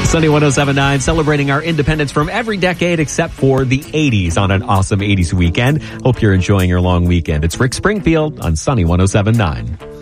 Sunny 107.9, celebrating our independence from every decade except for the 80s on an awesome 80s weekend. Hope you're enjoying your long weekend. It's Rick Springfield on Sunny 107.9.